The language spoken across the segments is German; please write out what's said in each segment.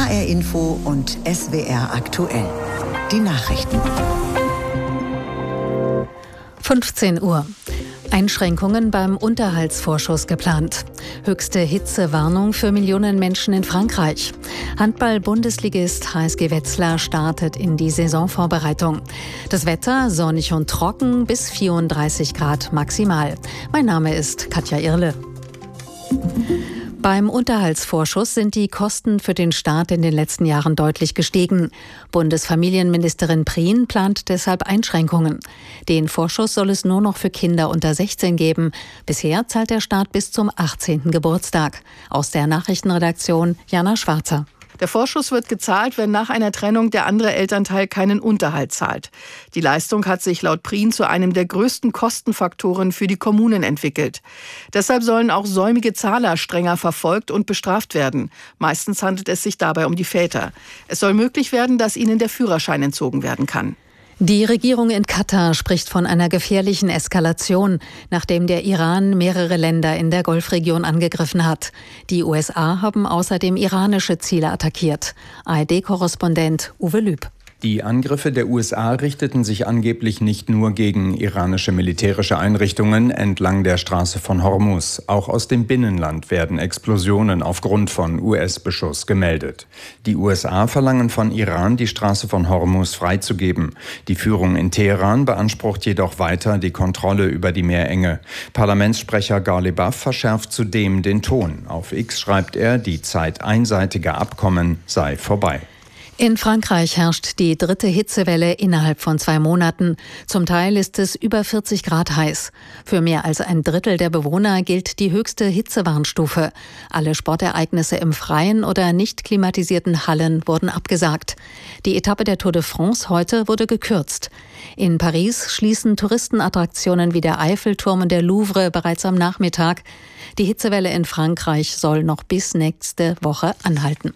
HR Info und SWR aktuell. Die Nachrichten. 15 Uhr. Einschränkungen beim Unterhaltsvorschuss geplant. Höchste Hitzewarnung für Millionen Menschen in Frankreich. Handball-Bundesligist HSG Wetzlar startet in die Saisonvorbereitung. Das Wetter sonnig und trocken bis 34 Grad maximal. Mein Name ist Katja Irle. Beim Unterhaltsvorschuss sind die Kosten für den Staat in den letzten Jahren deutlich gestiegen. Bundesfamilienministerin Prien plant deshalb Einschränkungen. Den Vorschuss soll es nur noch für Kinder unter 16 geben. Bisher zahlt der Staat bis zum 18. Geburtstag. Aus der Nachrichtenredaktion Jana Schwarzer. Der Vorschuss wird gezahlt, wenn nach einer Trennung der andere Elternteil keinen Unterhalt zahlt. Die Leistung hat sich laut Prien zu einem der größten Kostenfaktoren für die Kommunen entwickelt. Deshalb sollen auch säumige Zahler strenger verfolgt und bestraft werden. Meistens handelt es sich dabei um die Väter. Es soll möglich werden, dass ihnen der Führerschein entzogen werden kann. Die Regierung in Katar spricht von einer gefährlichen Eskalation, nachdem der Iran mehrere Länder in der Golfregion angegriffen hat. Die USA haben außerdem iranische Ziele attackiert. ARD-Korrespondent Uwe Lüb. Die Angriffe der USA richteten sich angeblich nicht nur gegen iranische militärische Einrichtungen entlang der Straße von Hormuz. Auch aus dem Binnenland werden Explosionen aufgrund von US-Beschuss gemeldet. Die USA verlangen von Iran, die Straße von Hormuz freizugeben. Die Führung in Teheran beansprucht jedoch weiter die Kontrolle über die Meerenge. Parlamentssprecher Ghalibaf verschärft zudem den Ton. Auf X schreibt er, die Zeit einseitiger Abkommen sei vorbei. In Frankreich herrscht die dritte Hitzewelle innerhalb von 2 Monaten. Zum Teil ist es über 40 Grad heiß. Für mehr als ein Drittel der Bewohner gilt die höchste Hitzewarnstufe. Alle Sportereignisse im Freien oder nicht klimatisierten Hallen wurden abgesagt. Die Etappe der Tour de France heute wurde gekürzt. In Paris schließen Touristenattraktionen wie der Eiffelturm und der Louvre bereits am Nachmittag. Die Hitzewelle in Frankreich soll noch bis nächste Woche anhalten.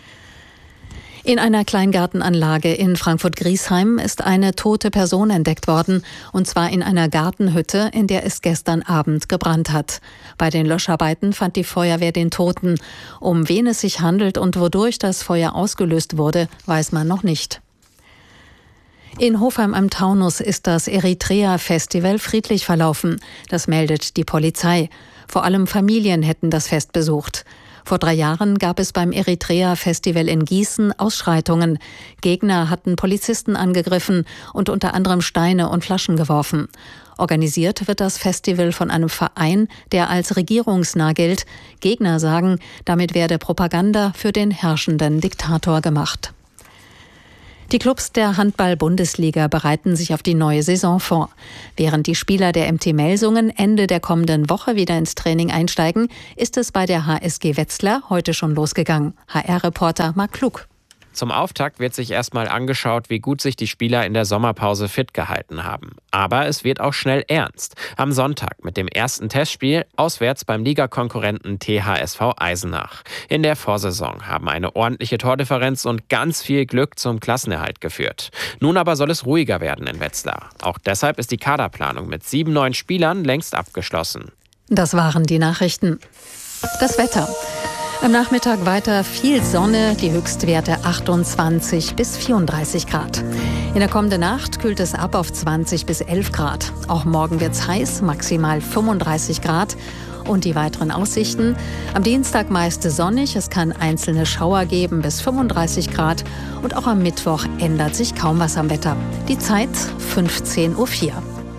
In einer Kleingartenanlage in Frankfurt-Griesheim ist eine tote Person entdeckt worden, und zwar in einer Gartenhütte, in der es gestern Abend gebrannt hat. Bei den Löscharbeiten fand die Feuerwehr den Toten. Um wen es sich handelt und wodurch das Feuer ausgelöst wurde, weiß man noch nicht. In Hofheim am Taunus ist das Eritrea-Festival friedlich verlaufen. Das meldet die Polizei. Vor allem Familien hätten das Fest besucht. Vor 3 Jahren gab es beim Eritrea-Festival in Gießen Ausschreitungen. Gegner hatten Polizisten angegriffen und unter anderem Steine und Flaschen geworfen. Organisiert wird das Festival von einem Verein, der als regierungsnah gilt. Gegner sagen, damit werde Propaganda für den herrschenden Diktator gemacht. Die Clubs der Handball-Bundesliga bereiten sich auf die neue Saison vor. Während die Spieler der MT Melsungen Ende der kommenden Woche wieder ins Training einsteigen, ist es bei der HSG Wetzlar heute schon losgegangen. HR-Reporter Marc Klug. Zum Auftakt wird sich erstmal angeschaut, wie gut sich die Spieler in der Sommerpause fit gehalten haben. Aber es wird auch schnell ernst. Am Sonntag mit dem ersten Testspiel auswärts beim Ligakonkurrenten THSV Eisenach. In der Vorsaison haben eine ordentliche Tordifferenz und ganz viel Glück zum Klassenerhalt geführt. Nun aber soll es ruhiger werden in Wetzlar. Auch deshalb ist die Kaderplanung mit 7 neuen Spielern längst abgeschlossen. Das waren die Nachrichten. Das Wetter. Am Nachmittag weiter viel Sonne, die Höchstwerte 28 bis 34 Grad. In der kommenden Nacht kühlt es ab auf 20 bis 11 Grad. Auch morgen wird's heiß, maximal 35 Grad. Und die weiteren Aussichten: am Dienstag meist sonnig, es kann einzelne Schauer geben bis 35 Grad. Und auch am Mittwoch ändert sich kaum was am Wetter. Die Zeit 15:04 Uhr.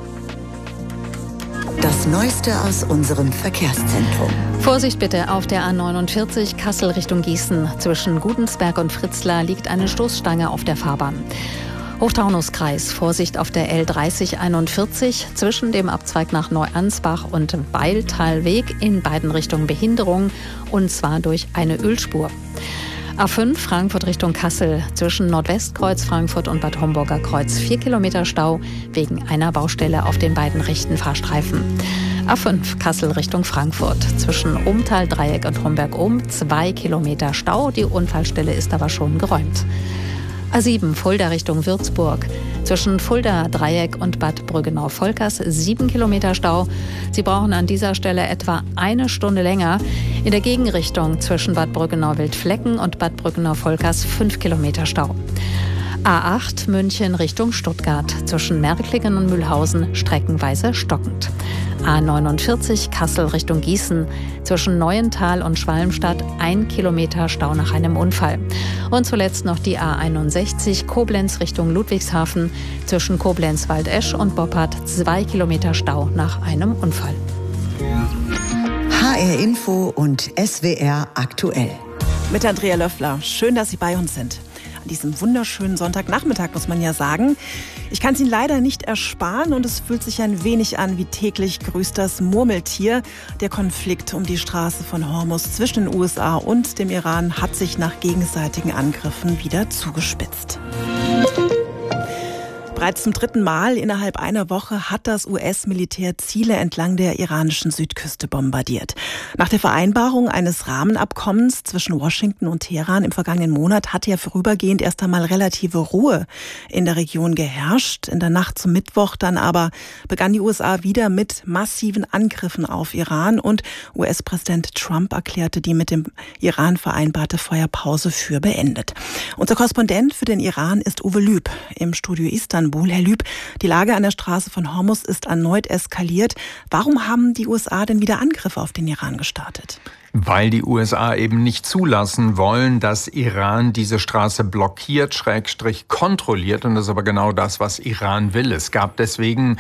Das Neueste aus unserem Verkehrszentrum. Vorsicht bitte auf der A49 Kassel Richtung Gießen. Zwischen Gudensberg und Fritzlar liegt eine Stoßstange auf der Fahrbahn. Hochtaunuskreis, Vorsicht auf der L3041 zwischen dem Abzweig nach Neuansbach und Beiltalweg, in beiden Richtungen Behinderung, und zwar durch eine Ölspur. A5 Frankfurt Richtung Kassel, zwischen Nordwestkreuz Frankfurt und Bad Homburger Kreuz 4 Kilometer Stau wegen einer Baustelle auf den beiden rechten Fahrstreifen. A5 Kassel Richtung Frankfurt, zwischen Umtal-Dreieck und Homberg-Ohm 2 Kilometer Stau. Die Unfallstelle ist aber schon geräumt. A7 Fulda Richtung Würzburg. Zwischen Fulda Dreieck und Bad Brüggenau-Volkers 7 Kilometer Stau. Sie brauchen an dieser Stelle etwa eine Stunde länger. In der Gegenrichtung zwischen Bad Brüggenau-Wildflecken und Bad Brüggenau-Volkers 5 Kilometer Stau. A8 München Richtung Stuttgart. Zwischen Märklingen und Mühlhausen streckenweise stockend. A49 Kassel Richtung Gießen. Zwischen Neuental und Schwalmstadt 1 Kilometer Stau nach einem Unfall. Und zuletzt noch die A61 Koblenz Richtung Ludwigshafen. Zwischen Koblenz-Waldesch und Boppard 2 Kilometer Stau nach einem Unfall. HR Info und SWR aktuell. Mit Andrea Löffler. Schön, dass Sie bei uns sind. An diesem wunderschönen Sonntagnachmittag, muss man ja sagen. Ich kann es Ihnen leider nicht ersparen und es fühlt sich ein wenig an wie täglich grüßt das Murmeltier. Der Konflikt um die Straße von Hormuz zwischen den USA und dem Iran hat sich nach gegenseitigen Angriffen wieder zugespitzt. Bereits zum 3. Mal innerhalb einer Woche hat das US-Militär Ziele entlang der iranischen Südküste bombardiert. Nach der Vereinbarung eines Rahmenabkommens zwischen Washington und Teheran im vergangenen Monat hatte ja vorübergehend erst einmal relative Ruhe in der Region geherrscht. In der Nacht zum Mittwoch dann aber begann die USA wieder mit massiven Angriffen auf Iran und US-Präsident Trump erklärte die mit dem Iran vereinbarte Feuerpause für beendet. Unser Korrespondent für den Iran ist Uwe Lüb im Studio Istanbul. Herr Lüb, die Lage an der Straße von Hormuz ist erneut eskaliert. Warum haben die USA denn wieder Angriffe auf den Iran gestartet? Weil die USA eben nicht zulassen wollen, dass Iran diese Straße blockiert, / kontrolliert. Und das ist aber genau das, was Iran will. Es gab deswegen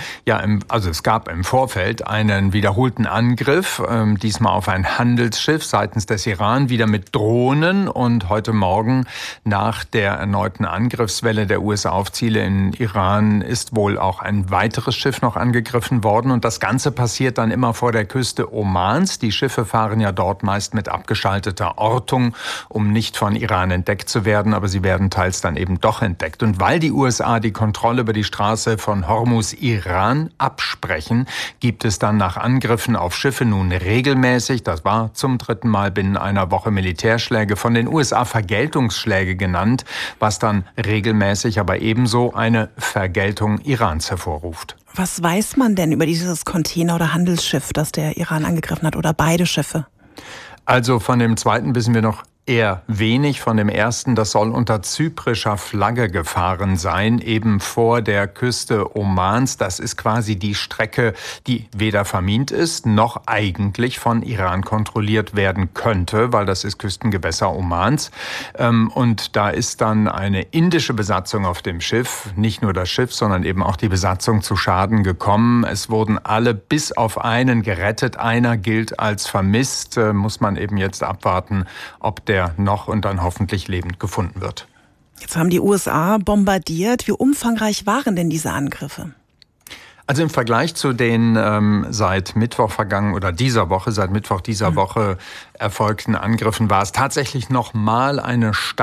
es gab im Vorfeld einen wiederholten Angriff, diesmal auf ein Handelsschiff seitens des Iran, wieder mit Drohnen. Und heute Morgen nach der erneuten Angriffswelle der USA auf Ziele in Iran ist wohl auch ein weiteres Schiff noch angegriffen worden. Und das Ganze passiert dann immer vor der Küste Omans. Die Schiffe fahren ja dort meist mit abgeschalteter Ortung, um nicht von Iran entdeckt zu werden, aber sie werden teils dann eben doch entdeckt. Und weil die USA die Kontrolle über die Straße von Hormuz Iran absprechen, gibt es dann nach Angriffen auf Schiffe nun regelmäßig, das war zum 3. Mal binnen einer Woche, Militärschläge, von den USA Vergeltungsschläge genannt, was dann regelmäßig aber ebenso eine Vergeltung Irans hervorruft. Was weiß man denn über dieses Container- oder Handelsschiff, das der Iran angegriffen hat, oder beide Schiffe? Also von dem zweiten wissen wir noch eher wenig. Von dem ersten, das soll unter zyprischer Flagge gefahren sein, eben vor der Küste Omans. Das ist quasi die Strecke, die weder vermint ist, noch eigentlich von Iran kontrolliert werden könnte, weil das ist Küstengewässer Omans. Und da ist dann eine indische Besatzung auf dem Schiff, nicht nur das Schiff, sondern eben auch die Besatzung zu Schaden gekommen. Es wurden alle bis auf einen gerettet. Einer gilt als vermisst. Muss man eben jetzt abwarten, ob der noch und dann hoffentlich lebend gefunden wird. Jetzt haben die USA bombardiert. Wie umfangreich waren denn diese Angriffe? Also im Vergleich zu den seit Mittwoch dieser Woche erfolgten Angriffen war es tatsächlich noch mal eine